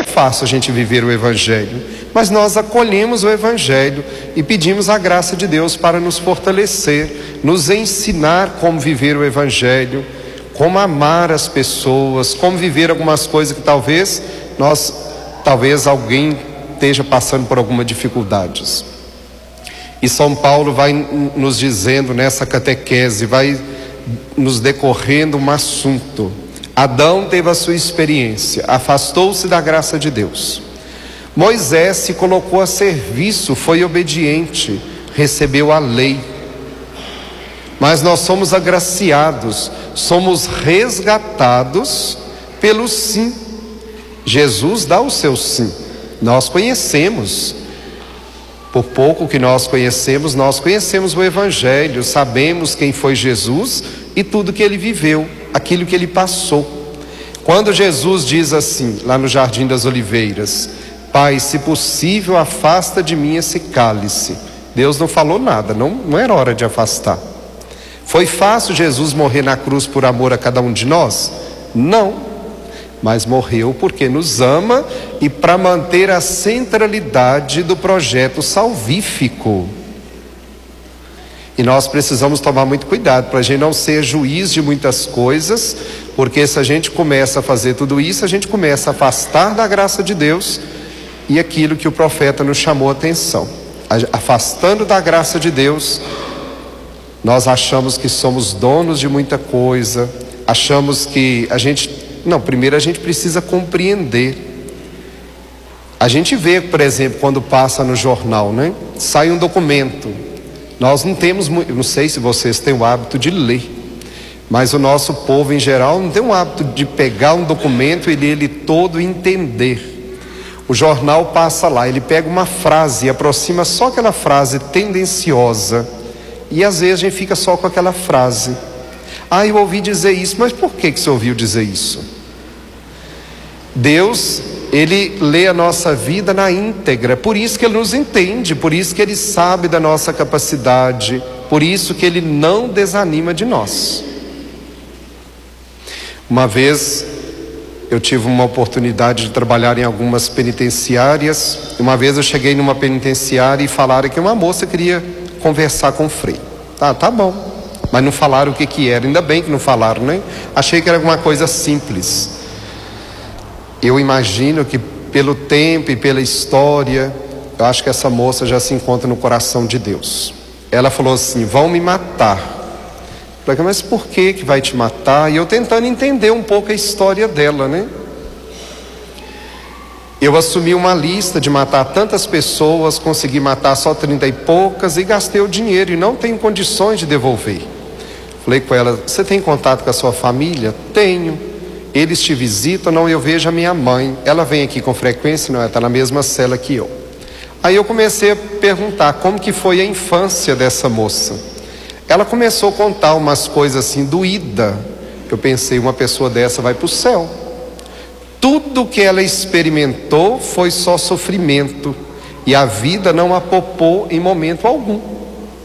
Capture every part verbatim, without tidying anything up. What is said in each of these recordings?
é fácil a gente viver o Evangelho, mas nós acolhemos o Evangelho e pedimos a graça de Deus para nos fortalecer, nos ensinar como viver o Evangelho, como amar as pessoas, como viver algumas coisas que talvez nós, talvez alguém esteja passando por algumas dificuldades. E São Paulo vai nos dizendo nessa catequese, vai nos decorrendo um assunto. Adão teve a sua experiência, afastou-se da graça de Deus. Moisés se colocou a serviço, foi obediente, recebeu a lei. Mas nós somos agraciados, somos resgatados pelo sim. Jesus dá o seu sim. Nós conhecemos. Por pouco que nós conhecemos, nós conhecemos o Evangelho, sabemos quem foi Jesus e tudo que ele viveu, aquilo que ele passou. Quando Jesus diz assim, lá no Jardim das Oliveiras: Pai, se possível, afasta de mim esse cálice. Deus não falou nada, não, não era hora de afastar. Foi fácil Jesus morrer na cruz por amor a cada um de nós? Não. Mas morreu porque nos ama e para manter a centralidade do projeto salvífico. E nós precisamos tomar muito cuidado para a gente não ser juiz de muitas coisas, porque se a gente começa a fazer tudo isso, a gente começa a afastar da graça de Deus e aquilo que o profeta nos chamou a atenção. Afastando da graça de Deus, nós achamos que somos donos de muita coisa, achamos que a gente... Não, primeiro a gente precisa compreender. A gente vê, por exemplo, quando passa no jornal, né? Sai um documento. Nós não temos, não sei se vocês têm o hábito de ler, mas o nosso povo em geral não tem o hábito de pegar um documento e ler ele todo e entender. O jornal passa lá, ele pega uma frase e aproxima só aquela frase tendenciosa, e às vezes a gente fica só com aquela frase. Ah, eu ouvi dizer isso, mas por que que você ouviu dizer isso? Deus, Ele lê a nossa vida na íntegra, por isso que Ele nos entende, por isso que Ele sabe da nossa capacidade, por isso que Ele não desanima de nós. Uma vez eu tive uma oportunidade de trabalhar em algumas penitenciárias. Uma vez eu cheguei numa penitenciária e falaram que uma moça queria conversar com o frei. Ah, tá bom. Mas não falaram o que que era, ainda bem que não falaram, né? Achei que era alguma coisa simples. Eu imagino que pelo tempo e pela história, eu acho que essa moça já se encontra no coração de Deus. Ela falou assim: vão me matar. Eu falei: mas por que que vai te matar? E eu tentando entender um pouco a história dela, né? Eu assumi uma lista de matar tantas pessoas, consegui matar só trinta e poucas e gastei o dinheiro e não tenho condições de devolver. Falei com ela: você tem contato com a sua família? Tenho. Eles te visitam? Não, eu vejo a minha mãe. Ela vem aqui com frequência? Não, ela está na mesma cela que eu. Aí eu comecei a perguntar como que foi a infância dessa moça. Ela começou a contar umas coisas assim, doída. Eu pensei: uma pessoa dessa vai para o céu. Tudo que ela experimentou foi só sofrimento, e a vida não a poupou em momento algum.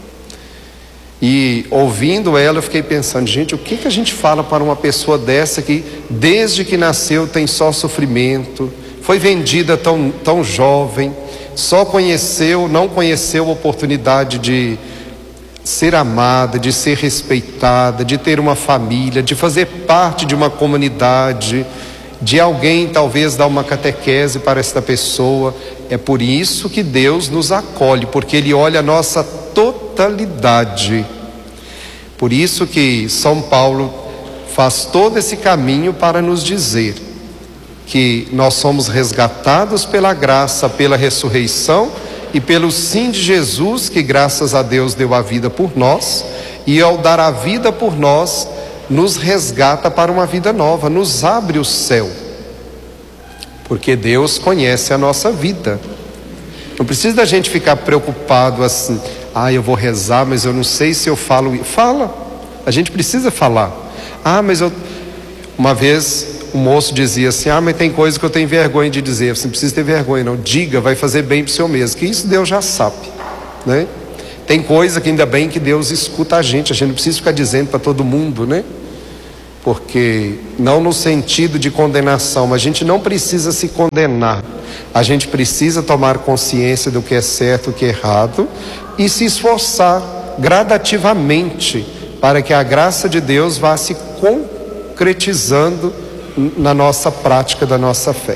E ouvindo ela, eu fiquei pensando: gente, o que que a gente fala para uma pessoa dessa que desde que nasceu tem só sofrimento, foi vendida tão, tão jovem, só conheceu, não conheceu a oportunidade de ser amada, de ser respeitada, de ter uma família, de fazer parte de uma comunidade, de alguém talvez dar uma catequese para esta pessoa. É por isso que Deus nos acolhe, porque Ele olha a nossa totalidade. Por isso que São Paulo faz todo esse caminho para nos dizer que nós somos resgatados pela graça, pela ressurreição e pelo sim de Jesus, que graças a Deus deu a vida por nós, e ao dar a vida por nós, nos resgata para uma vida nova, nos abre o céu, porque Deus conhece a nossa vida. Não precisa da gente ficar preocupado assim: ah, eu vou rezar, mas eu não sei se eu falo. Fala, a gente precisa falar. Ah, mas eu... Uma vez o moço dizia assim: ah, mas tem coisa que eu tenho vergonha de dizer. Você não precisa ter vergonha não, diga, vai fazer bem para o seu mesmo, que isso Deus já sabe, né? Tem coisa que ainda bem que Deus escuta a gente, a gente não precisa ficar dizendo para todo mundo, né? porque não no sentido de condenação, mas a gente não precisa se condenar. A gente precisa tomar consciência do que é certo e o que é errado e se esforçar gradativamente para que a graça de Deus vá se concretizando na nossa prática da nossa fé.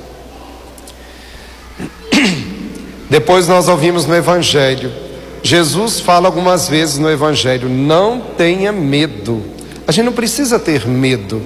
Depois nós ouvimos no Evangelho, Jesus fala algumas vezes no Evangelho: não tenha medo. A gente não precisa ter medo.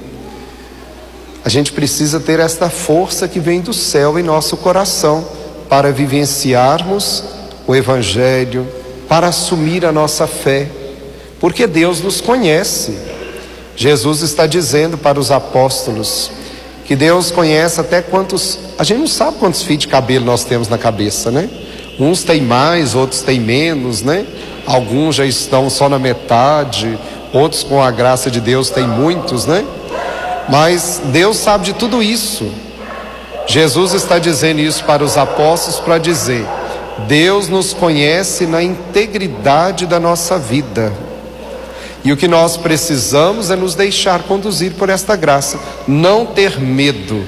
A gente precisa ter esta força que vem do céu em nosso coração para vivenciarmos o Evangelho, para assumir a nossa fé, porque Deus nos conhece. Jesus está dizendo para os apóstolos que Deus conhece até quantos... A gente não sabe quantos fios de cabelo nós temos na cabeça, né? Uns têm mais, outros têm menos, né? Alguns já estão só na metade, outros com a graça de Deus têm muitos, né? Mas Deus sabe de tudo isso. Jesus está dizendo isso para os apóstolos para dizer: Deus nos conhece na integridade da nossa vida. E o que nós precisamos é nos deixar conduzir por esta graça, não ter medo.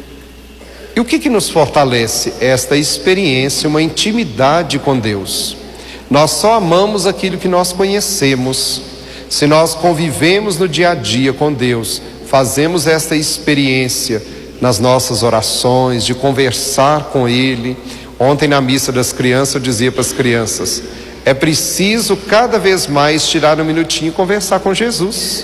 E o que que nos fortalece? Esta experiência, uma intimidade com Deus. Nós só amamos aquilo que nós conhecemos. Se nós convivemos no dia a dia com Deus, fazemos esta experiência nas nossas orações, de conversar com Ele. Ontem na missa das crianças eu dizia para as crianças: é preciso cada vez mais tirar um minutinho e conversar com Jesus.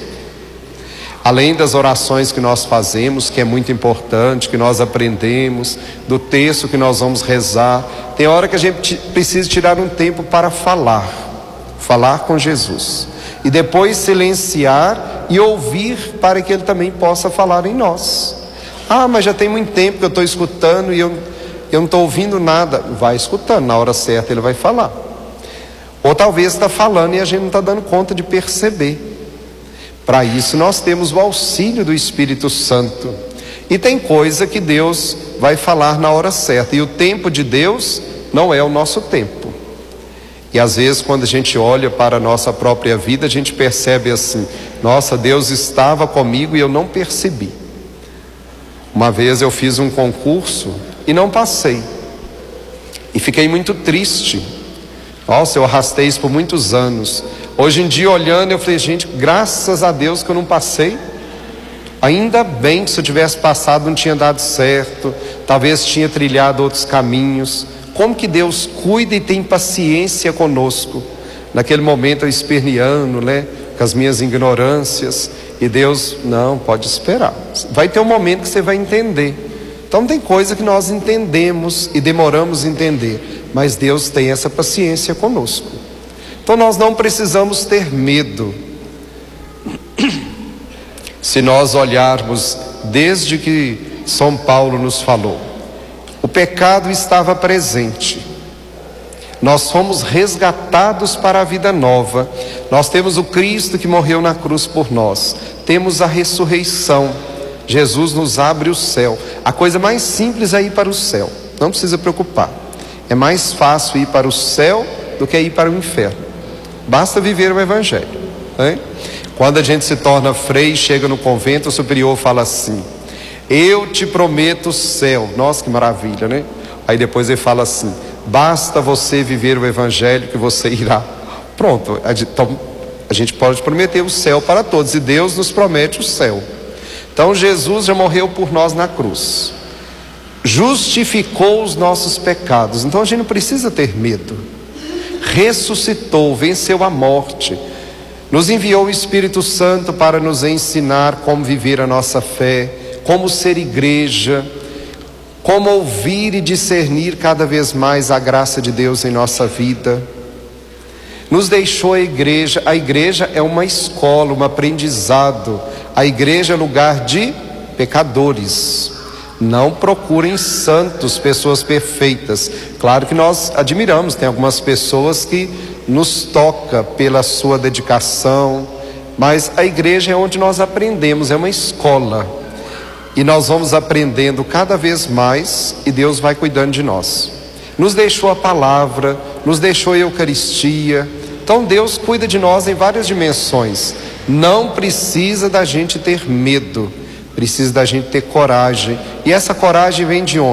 Além das orações que nós fazemos, que é muito importante, que nós aprendemos, do texto que nós vamos rezar, tem hora que a gente precisa tirar um tempo para falar, falar com Jesus. E depois silenciar e ouvir para que Ele também possa falar em nós. Ah, mas já tem muito tempo que eu estou escutando e eu, eu não estou ouvindo nada. Vai escutando, na hora certa Ele vai falar. Ou talvez está falando e a gente não está dando conta de perceber. Para isso nós temos o auxílio do Espírito Santo. E tem coisa que Deus vai falar na hora certa. E o tempo de Deus não é o nosso tempo. E às vezes quando a gente olha para a nossa própria vida, a gente percebe assim: nossa, Deus estava comigo e eu não percebi. Uma vez eu fiz um concurso e não passei. E fiquei muito triste. Nossa, eu arrastei isso por muitos anos. Hoje em dia, olhando, eu falei: gente, graças a Deus que eu não passei. Ainda bem que se eu tivesse passado não tinha dado certo. Talvez tinha trilhado outros caminhos. Como que Deus cuida e tem paciência conosco. Naquele momento eu esperneando, né, com as minhas ignorâncias. E Deus: não, pode esperar. Vai ter um momento que você vai entender. Então tem coisa que nós entendemos e demoramos a entender. Mas Deus tem essa paciência conosco. Então nós não precisamos ter medo. Se nós olharmos desde que São Paulo nos falou, o pecado estava presente. Nós fomos resgatados para a vida nova. Nós temos o Cristo que morreu na cruz por nós. Temos a ressurreição. Jesus nos abre o céu. A coisa mais simples é ir para o céu. Não precisa preocupar. É mais fácil ir para o céu do que ir para o inferno. Basta viver o Evangelho, né? Quando a gente se torna frei, chega no convento, o superior fala assim: eu te prometo o céu. Nossa, que maravilha, né? Aí depois ele fala assim: basta você viver o Evangelho que você irá. Pronto, então a gente pode prometer o céu para todos, e Deus nos promete o céu. Então Jesus já morreu por nós na cruz, justificou os nossos pecados. Então a gente não precisa ter medo. Ressuscitou, venceu a morte, nos enviou o Espírito Santo para nos ensinar como viver a nossa fé, como ser igreja, como ouvir e discernir cada vez mais a graça de Deus em nossa vida. Nos deixou a igreja. A igreja é uma escola, um aprendizado. A igreja é lugar de pecadores. Não procurem santos, pessoas perfeitas. Claro que nós admiramos, tem algumas pessoas que nos toca pela sua dedicação, mas a igreja é onde nós aprendemos, é uma escola. E nós vamos aprendendo cada vez mais e Deus vai cuidando de nós. Nos deixou a palavra, nos deixou a Eucaristia. Então Deus cuida de nós em várias dimensões. Não precisa da gente ter medo, precisa da gente ter coragem. E essa coragem vem de onde?